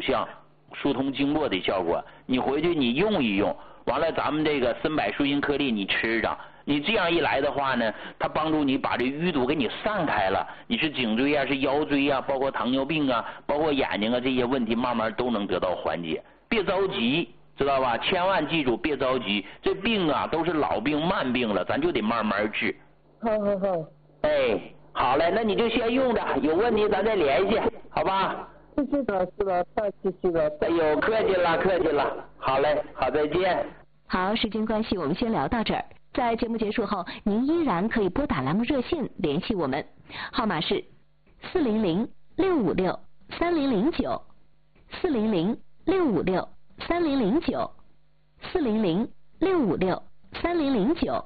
像疏通经络的效果。你回去你用一用，完了咱们这个参柏舒心颗粒你吃着，你这样一来的话呢，它帮助你把这淤堵给你散开了。你是颈椎啊，是腰椎啊，包括糖尿病啊，包括眼睛啊这些问题，慢慢都能得到缓解。别着急，知道吧？千万记住，别着急，这病啊都是老病慢病了，咱就得慢慢治。 好。 哎，好嘞，那你就先用着，有问题咱再联系，好吧？ 是的，太谢谢了。 哎呦，客气了。好嘞，好，再见。 好，时间关系，我们先聊到这儿。在节目结束后，您依然可以拨打栏目热线联系我们，号码是400-656-3009，400-656-3009。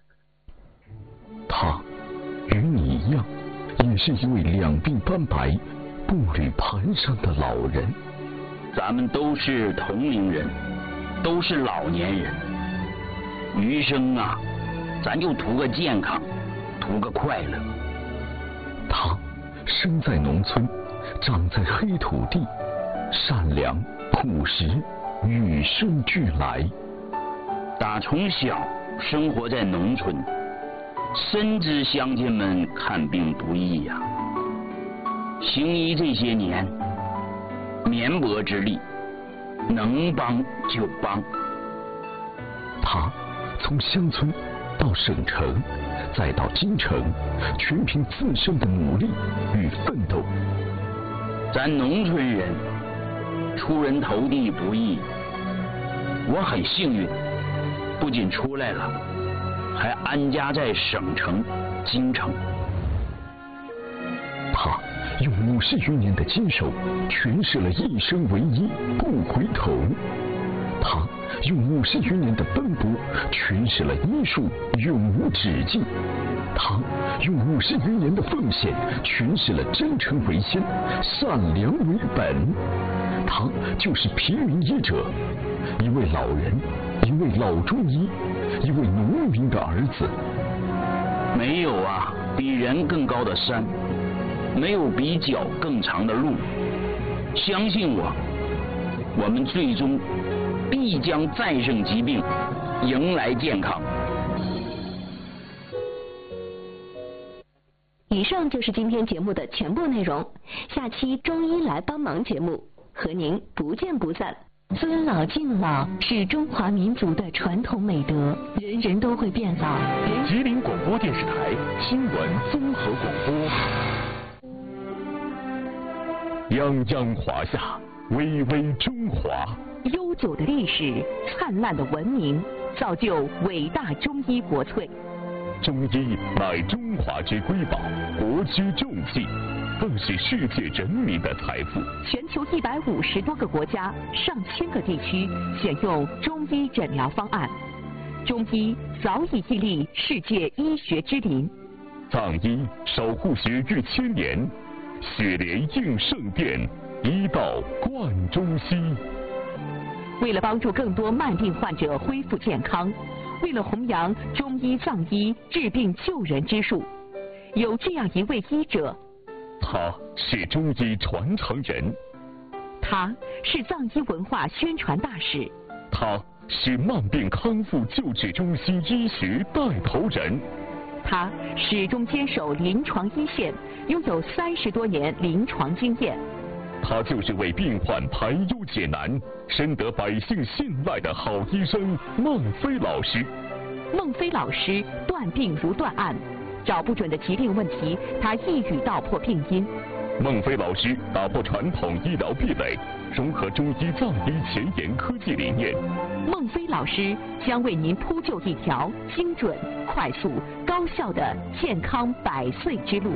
他与你一样，也是一位两鬓斑白、步履蹒跚的老人。 咱们都是同龄人，都是老年人，余生啊，咱就图个健康，图个快乐。 他生在农村，长在黑土地，善良朴实，与生俱来。 打从小生活在农村，深知乡亲们看病不易呀。行医这些年，绵薄之力，能帮就帮。 他从乡村到省城，再到京城，全凭自身的努力与奋斗。 咱农村人出人头地不易，我很幸运，不仅出来了，还安家在省城京城。 他用50余年的坚守，诠释了一生为一，不回头。他用50余年的奔波，诠释了医术永无止境。他用50余年的奉献，诠释了真诚为先，善良为本。他就是平民医者，一位老人，一位老中医，一位农民的儿子。 没有啊，比人更高的山，没有比脚更长的路。相信我，我们最终必将战胜疾病，迎来健康。 以上就是今天节目的全部内容，下期中医来帮忙节目和您不见不散。尊老敬老是中华民族的传统美德，人人都会变老。 吉林广播电视台新闻综合广播。泱泱华夏，巍巍中华。 悠久的历史，灿烂的文明，造就伟大中医国粹。 中医乃中华之瑰宝，国之重器，更是世界人民的财富。 全球150多个国家、上千个地区选用中医诊疗方案，中医早已屹立世界医学之林。 藏医守护血域千年，血莲应圣殿，医道贯中西。 为了帮助更多慢病患者恢复健康，为了弘扬中医藏医治病救人之术，有这样一位医者， 他是中医传承人， 他是藏医文化宣传大使， 他是慢病康复救治中心医学带头人， 他始终坚守临床一线，拥有30多年临床经验。 他就是为病患排忧解难、深得百姓信赖的好医生孟非老师。 孟非老师断病如断案，找不准的疾病问题，他一语道破病因。 孟非老师打破传统医疗壁垒，融合中医藏医前沿科技理念。 孟非老师将为您铺就一条精准、快速、高效的健康100岁之路。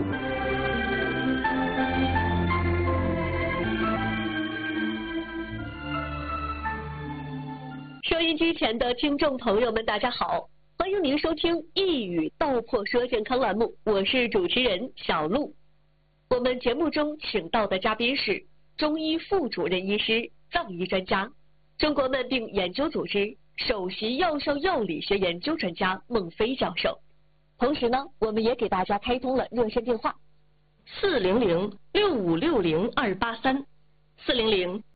收音机前的听众朋友们，大家好，欢迎您收听一语道破说健康栏目，我是主持人小璐。我们节目中请到的嘉宾是中医副主任医师、藏医专家、中国慢病研究组织首席药效药理学研究专家孟非教授。同时呢，我们也给大家开通了热线电话：400-6560-283，400-6560-283。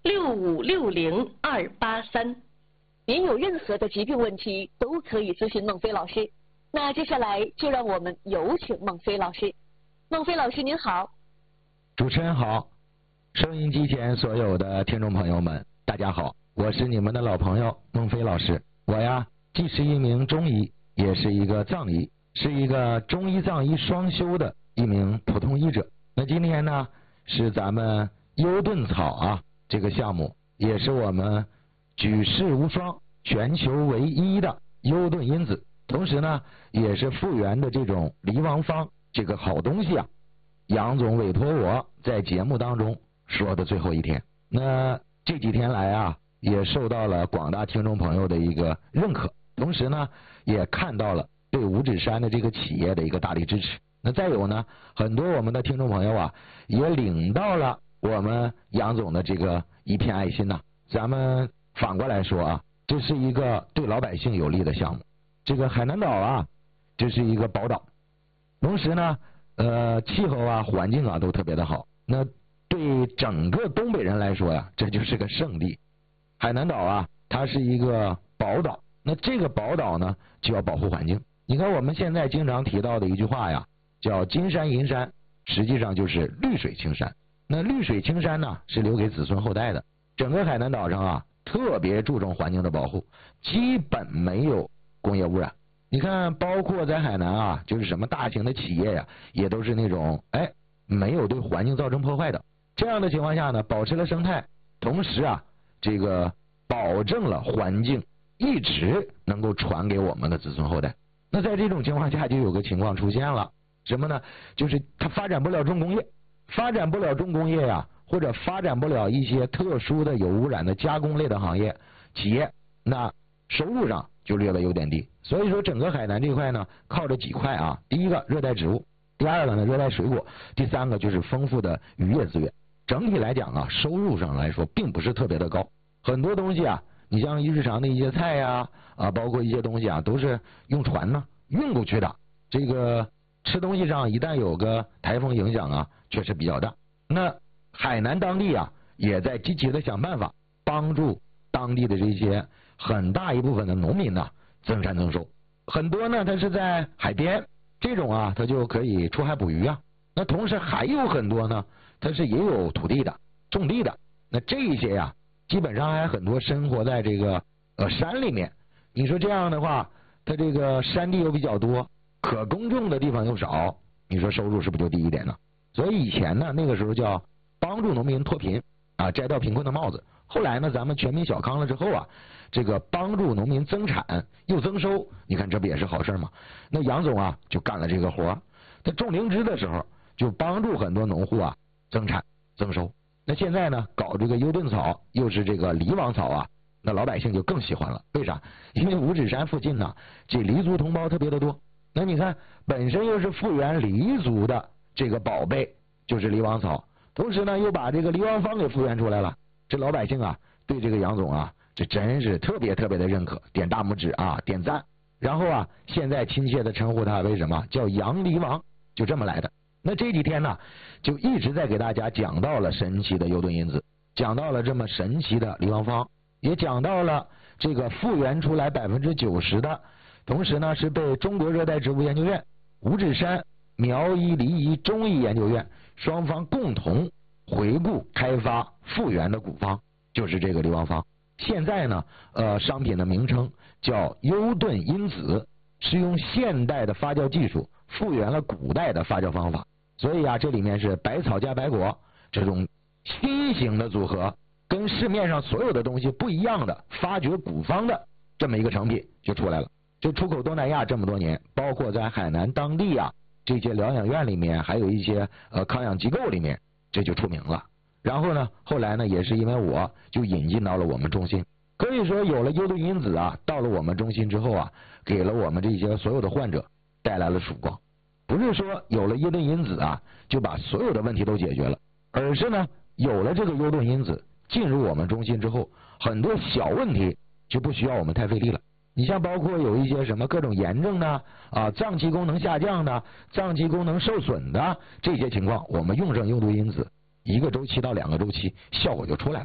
6560-283。您有任何的疾病问题都可以咨询孟非老师。那接下来就让我们有请孟非老师。孟非老师您好。 主持人好，收音机前所有的听众朋友们大家好，我是你们的老朋友孟非老师。我呀既是一名中医，也是一个藏医，是一个中医藏医双修的一名普通医者。那今天呢是咱们优盾草啊这个项目，也是我们举世无双全球唯一的优盾因子，同时呢也是复原的这种离王方这个好东西啊。杨总委托我在节目当中说的最后一天，那这几天来啊也受到了广大听众朋友的一个认可，同时呢也看到了对五指山的这个企业的一个大力支持。那再有呢，很多我们的听众朋友啊也领到了我们杨总的这个一片爱心呐。咱们反过来说啊，这是一个对老百姓有利的项目。这个海南岛啊，这是一个宝岛，同时呢气候啊环境啊都特别的好。那对整个东北人来说呀，这就是个圣地。海南岛啊它是一个宝岛，那这个宝岛呢就要保护环境。你看我们现在经常提到的一句话呀，叫金山银山，实际上就是绿水青山。那绿水青山呢是留给子孙后代的。整个海南岛上啊特别注重环境的保护，基本没有工业污染。你看包括在海南啊，就是什么大型的企业呀也都是那种没有对环境造成破坏的。这样的情况下呢，保持了生态，同时啊这个保证了环境一直能够传给我们的子孙后代。那在这种情况下就有个情况出现了，什么呢？就是它发展不了重工业，发展不了重工业呀，或者发展不了一些特殊的有污染的加工类的行业企业，那收入上就略微有点低。所以说整个海南这块呢靠着几块啊，第一个热带植物，第二个呢热带水果，第三个就是丰富的渔业资源。整体来讲啊，收入上来说并不是特别的高。很多东西啊，你像日常的一些菜呀包括一些东西啊都是用船呢运过去的。这个吃东西上一旦有个台风影响啊确实比较大。那海南当地啊也在积极的想办法帮助当地的这些很大一部分的农民呢增产增收。很多呢它是在海边，这种啊它就可以出海捕鱼啊。那同时还有很多呢它是也有土地的种地的，那这些呀基本上还很多生活在这个山里面。你说这样的话，它这个山地又比较多，可耕种的地方又少，你说收入是不是就低一点呢？所以以前呢那个时候叫帮助农民脱贫啊，摘掉贫困的帽子。后来呢咱们全民小康了之后啊，这个帮助农民增产又增收，你看这不也是好事吗？那杨总啊就干了这个活，他种灵芝的时候就帮助很多农户啊增产增收。那现在呢搞这个优盾草又是这个离王草啊，那老百姓就更喜欢了。为啥？因为五指山附近呢这黎族同胞特别的多，那你看本身又是复原黎族的这个宝贝就是离王草，同时呢又把这个离王方给复原出来了。这老百姓啊对这个杨总啊这真是特别特别的认可，点大拇指啊，点赞。然后啊现在亲切的称呼他为什么叫杨离王，就这么来的。那这几天呢就一直在给大家讲到了神奇的优盾因子，讲到了这么神奇的离王方，也讲到了这个复原出来90%的，同时呢是被中国热带植物研究院、五指山苗医离医中医研究院双方共同回顾开发复原的古方，就是这个离王方。现在呢商品的名称叫优盾因子，是用现代的发酵技术复原了古代的发酵方法。所以啊这里面是百草加白果这种新型的组合，跟市面上所有的东西不一样的发掘古方的这么一个成品就出来了。就出口东南亚这么多年，包括在海南当地啊这些疗养院里面，还有一些康养机构里面，这就出名了。然后呢后来呢也是因为我就引进到了我们中心，可以说有了优盾因子啊到了我们中心之后啊，给了我们这些所有的患者带来了曙光。不是说有了优盾因子啊就把所有的问题都解决了，而是呢有了这个优盾因子进入我们中心之后，很多小问题就不需要我们太费力了。你像包括有一些什么各种炎症呢脏器功能下降的，脏器功能受损的这些情况，我们用上优盾因子1个周期到2个周期效果就出来了。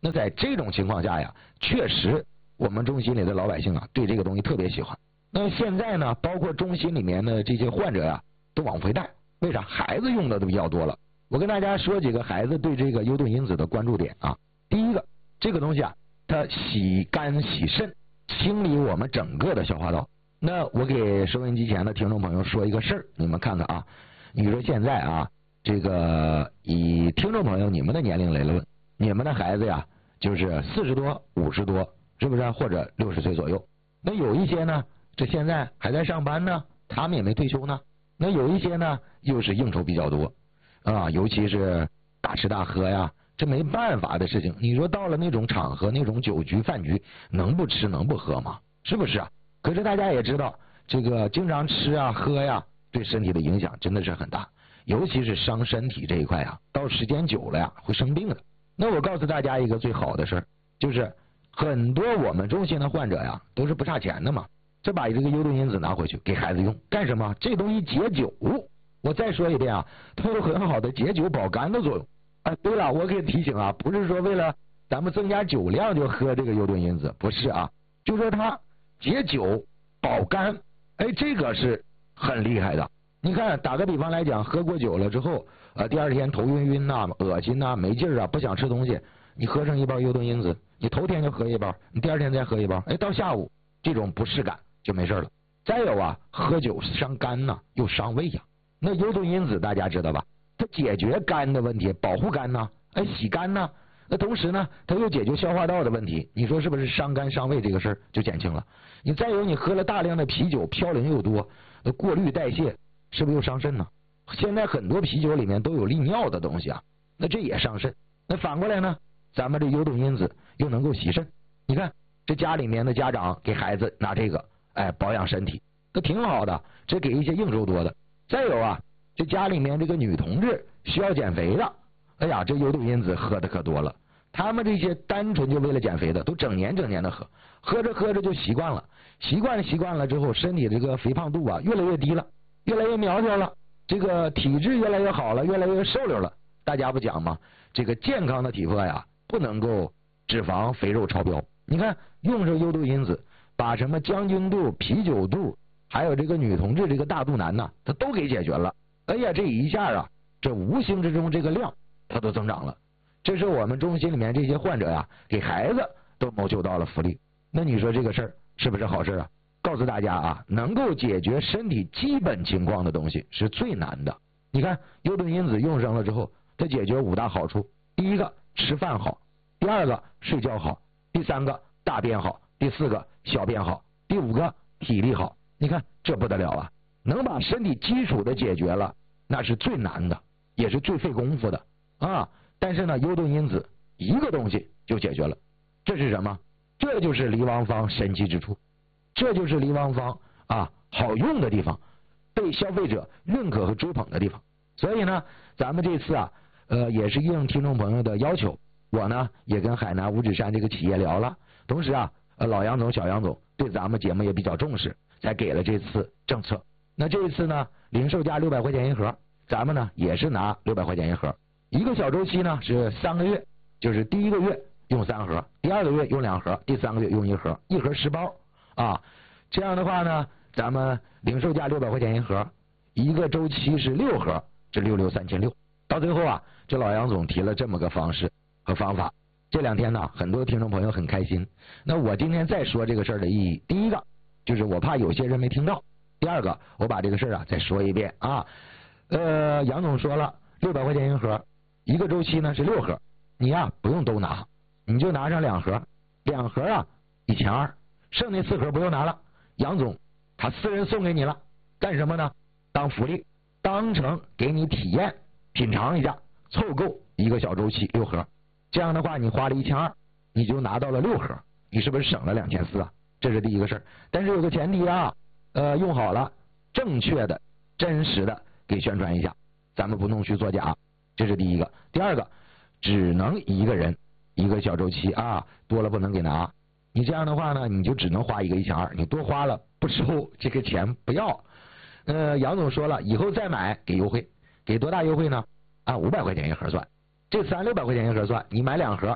那在这种情况下呀，确实我们中心里的老百姓啊，对这个东西特别喜欢。那现在呢，包括中心里面的这些患者呀，都往回带，为啥？孩子用的都比较多了。我跟大家说几个孩子对这个优盾因子的关注点啊。第一个，这个东西啊，它洗肝洗肾，清理我们整个的消化道。那我给收音机前的听众朋友说一个事儿，你们看看啊。你说现在啊，这个以听众朋友你们的年龄来论，你们的孩子呀，就是40多、50多，是不是？或者60岁左右。那有一些呢，这现在还在上班呢，他们也没退休呢。那有一些呢，又是应酬比较多啊，尤其是大吃大喝呀，这没办法的事情。你说到了那种场合，那种酒局饭局，能不吃能不喝吗？是不是啊？可是大家也知道，这个经常吃啊喝呀，对身体的影响真的是很大，尤其是伤身体这一块啊，到时间久了呀会生病的。那我告诉大家一个最好的事儿，就是很多我们中心的患者呀都是不差钱的嘛，这把这个优盾因子拿回去给孩子用干什么？这东西解酒。我再说一遍啊，它有很好的解酒保肝的作用。哎，对了，我可以提醒啊，不是说为了咱们增加酒量就喝这个优盾因子，不是啊，就说它解酒保肝，哎，这个是很厉害的。你看，打个比方来讲，喝过酒了之后，第二天头晕晕呐、恶心呐、没劲儿啊，不想吃东西，你喝上一包优盾因子，你头天就喝一包，你第二天再喝一包，哎，到下午这种不适感就没事了。再有啊，喝酒伤肝呐、又伤胃呀。那优盾因子大家知道吧？它解决肝的问题，保护肝呐，哎，洗肝呐。那同时呢，它又解决消化道的问题，你说是不是伤肝伤胃这个事儿就减轻了？你再有，你喝了大量的啤酒，嘌呤又多，过滤代谢是不是又伤肾呢？现在很多啤酒里面都有利尿的东西啊，那这也伤肾。那反过来呢，咱们这优盾因子又能够洗肾。你看这家里面的家长给孩子拿这个，哎，保养身体，都挺好的。这给一些应酬多的。再有啊，这家里面这个女同志需要减肥的，哎呀，这优盾因子喝的可多了。他们这些单纯就为了减肥的，都整年的喝，喝着喝着就习惯了，习惯了之后，身体这个肥胖度啊越来越低了，越来越苗条了，这个体质越来越好了，越来越瘦溜了。大家不讲吗？这个健康的体魄呀，不能够脂肪肥肉超标。你看用上优盾因子，把什么将军肚、啤酒肚，还有这个女同志这个大肚腩呐，它都给解决了。哎呀，这一下啊，这无形之中这个量它都增长了。这是我们中心里面这些患者呀，给孩子都谋求到了福利。那你说这个事儿是不是好事啊？告诉大家啊，能够解决身体基本情况的东西是最难的。你看优盾因子用上了之后，它解决5大好处：第一个吃饭好，第二个睡觉好，第三个大便好，第四个小便好，第5个体力好。你看这不得了啊！能把身体基础的解决了，那是最难的，也是最费功夫的啊。但是呢，优盾因子一个东西就解决了，这是什么？这就是离王方神奇之处，这就是离王方啊好用的地方，被消费者认可和追捧的地方。所以呢，咱们这次啊，也是应听众朋友的要求，我呢也跟海南五指山这个企业聊了，同时啊，老杨总、小杨总对咱们节目也比较重视，才给了这次政策。那这一次呢，零售价600块钱一盒，咱们呢也是拿600块钱一盒。一个小周期呢是3个月，就是第1个月用3盒，第2个月用2盒，第3个月用1盒，一盒10包啊。这样的话呢，咱们零售价600块钱一盒，一个周期是6盒，这6636。到最后啊，这老杨总提了这么个方式和方法。这2天呢，很多听众朋友很开心。那我今天再说这个事儿的意义，第一个就是我怕有些人没听到，第二个我把这个事儿啊再说一遍啊。杨总说了600块钱一盒。一个周期呢是6盒，你呀不用都拿，你就拿上2盒，2盒啊1200，剩那4盒不用拿了，杨总他私人送给你了，干什么呢？当福利，当成给你体验品尝一下，凑够一个小周期6盒，这样的话你花了1200，你就拿到了6盒，你是不是省了2400啊？这是第一个事儿。但是有个前提啊，用好了，正确的、真实的给宣传一下，咱们不弄虚作假。这是第一个。第二个，只能一个人一个小周期啊，多了不能给拿。你这样的话呢，你就只能花一个1200，你多花了不收这个钱不要。杨总说了，以后再买给优惠，给多大优惠呢？按500块钱一盒算，这次按600块钱一盒算，你买2盒，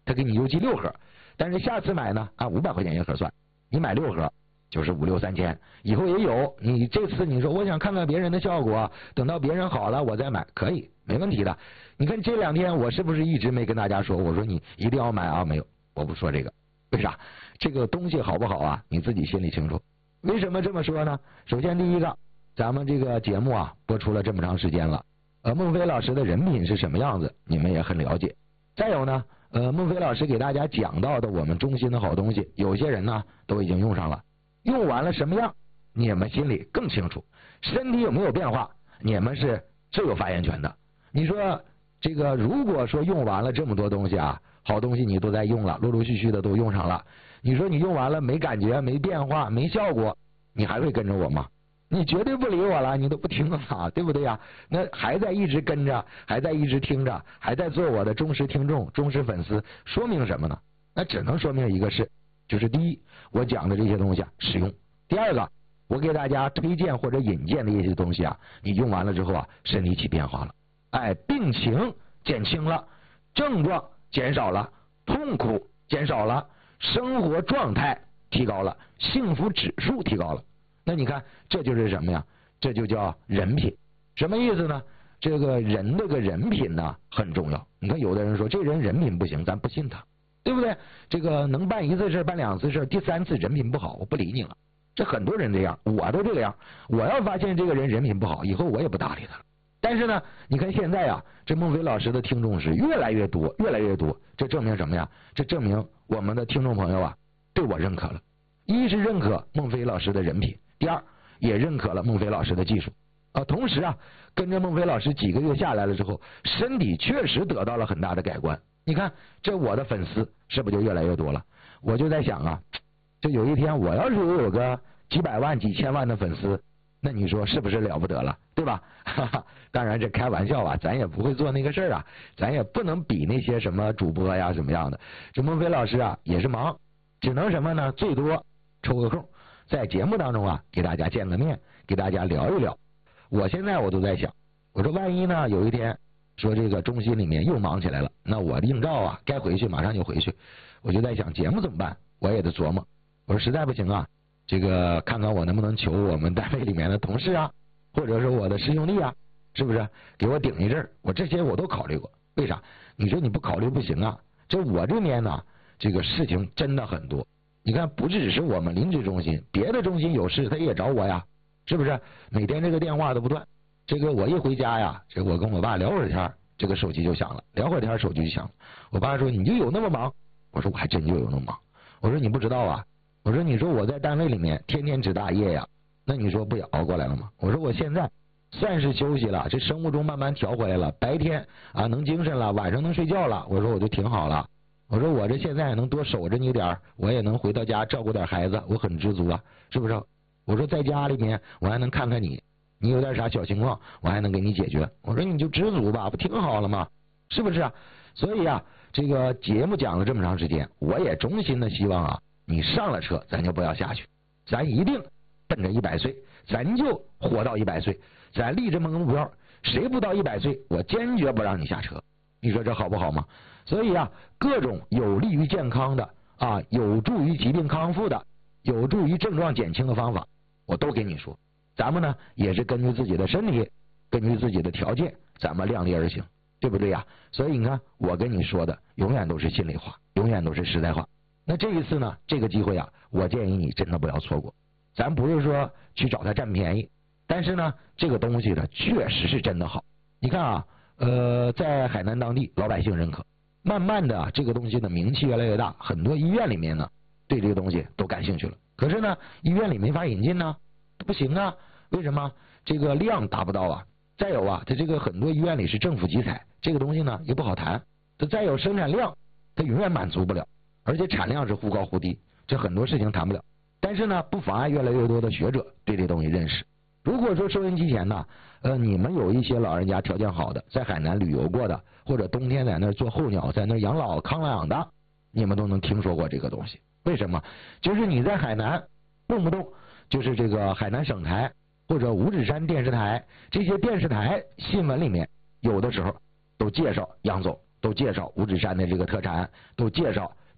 他给你邮寄6盒，但是下次买呢，按500块钱一盒算，你买6盒就是5、6、3千，以后也有。你这次你说我想看看别人的效果，等到别人好了我再买，可以，没问题的。你看这2天我是不是一直没跟大家说，我说你一定要买啊？没有，我不说这个，为啥？这个东西好不好啊，你自己心里清楚。为什么这么说呢？首先第一个，咱们这个节目啊播出了这么长时间了，孟非老师的人品是什么样子，你们也很了解。再有呢，孟非老师给大家讲到的我们中心的好东西，有些人呢都已经用上了，用完了什么样，你们心里更清楚。身体有没有变化，你们是最有发言权的。你说这个，如果说用完了这么多东西啊，好东西你都在用了，陆陆续续的都用上了，你说你用完了没感觉、没变化、没效果，你还会跟着我吗？你绝对不理我了，你都不听了，对不对呀？那还在一直跟着，还在一直听着，还在做我的忠实听众、忠实粉丝，说明什么呢？那只能说明一个事，就是第一，我讲的这些东西啊实用；第二个，我给大家推荐或者引荐的一些东西啊，你用完了之后啊，身体起变化了，哎，病情减轻了，症状减少了，痛苦减少了，生活状态提高了，幸福指数提高了。那你看，这就是什么呀？这就叫人品。什么意思呢？这个人这个人品呢很重要。你看有的人说这人人品不行，咱不信他，对不对？这个能办1次事办2次事，第3次人品不好，我不理你了。这很多人这样，我都这个样。我要发现这个人人品不好，以后我也不搭理他了。但是呢，你看现在啊，这孟非老师的听众是越来越多，越来越多。这证明什么呀？这证明我们的听众朋友啊对我认可了。一是认可孟非老师的人品，第二也认可了孟非老师的技术啊。同时啊，跟着孟非老师几个月下来了之后，身体确实得到了很大的改观。你看这我的粉丝是不是就越来越多了？我就在想啊，这有一天我要是有个几百万几千万的粉丝，那你说是不是了不得了，对吧？当然这开玩笑啊，咱也不会做那个事儿啊，咱也不能比那些什么主播呀什么样的。这孟非老师啊也是忙，只能什么呢？最多抽个空在节目当中啊给大家见个面，给大家聊一聊。我现在我都在想，我说万一呢有一天说这个中心里面又忙起来了，那我应召啊该回去马上就回去。我就在想节目怎么办，我也得琢磨。我说实在不行啊，这个看看我能不能求我们单位里面的同事啊，或者说我的师兄弟啊，是不是给我顶一阵？我这些我都考虑过。为啥？你说你不考虑不行啊。这我这边呢这个事情真的很多。你看不只是我们邻居中心，别的中心有事他也找我呀，是不是？每天这个电话都不断。这个我一回家呀，这我跟我爸聊会儿天，这个手机就响了，聊会儿天手机就响了。我爸说你就有那么忙？我说我还真就有那么忙。我说你不知道啊，我说你说我在单位里面天天值大夜呀，那你说不也熬过来了吗？我说我现在算是休息了，这生物钟慢慢调回来了，白天啊能精神了，晚上能睡觉了，我说我就挺好了。我说我这现在能多守着你点，我也能回到家照顾点孩子，我很知足啊，是不是？我说在家里面我还能看看你，你有点啥小情况我还能给你解决。我说你就知足吧，不挺好了吗？是不是啊？所以啊，这个节目讲了这么长时间，我也衷心的希望啊，你上了车咱就不要下去，咱一定奔着100岁，咱就活到100岁，咱立这么个目标，谁不到100岁我坚决不让你下车。你说这好不好吗？所以啊，各种有利于健康的啊，有助于疾病康复的，有助于症状减轻的方法我都给你说。咱们呢也是根据自己的身体，根据自己的条件，咱们量力而行，对不对呀？所以你看我跟你说的永远都是心里话，永远都是实在话。那这一次呢，这个机会啊，我建议你真的不要错过。咱不是说去找他占便宜，但是呢这个东西呢确实是真的好。你看啊，在海南当地老百姓认可，慢慢的啊这个东西的名气越来越大，很多医院里面呢对这个东西都感兴趣了。可是呢医院里没法引进呢，不行啊。为什么？这个量达不到啊。再有啊，它这个很多医院里是政府集采，这个东西呢也不好谈。它再有生产量，它永远满足不了，而且产量是忽高忽低，这很多事情谈不了。但是呢，不妨碍越来越多的学者对这东西认识。如果说收音机前呢，你们有一些老人家条件好的，在海南旅游过的，或者冬天在那做候鸟，在那养老康养的，你们都能听说过这个东西。为什么？就是你在海南动不动就是这个海南省台或者五指山电视台，这些电视台新闻里面有的时候都介绍杨总都介绍五指山的这个特产，都介绍